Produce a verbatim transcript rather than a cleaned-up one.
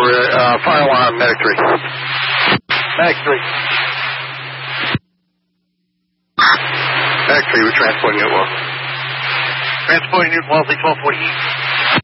uh, fire alarm, Medic three. Medic three. Medic three, we're transporting Newton Wellesley. Transporting Newton Wellesley, twelve forty-eight.